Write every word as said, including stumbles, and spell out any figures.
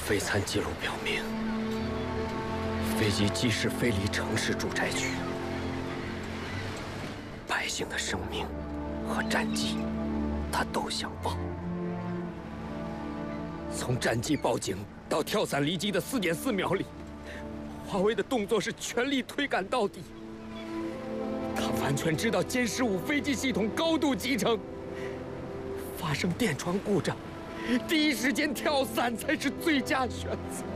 飞参记录表明，飞机即使飞离城市住宅区，百姓的生命和战绩，他都想报。从战机报警到跳伞离机的四点四秒里，华为的动作是全力推赶到底。他完全知道歼十五飞机系统高度集成，发生电窗故障，第一时间跳伞才是最佳选择。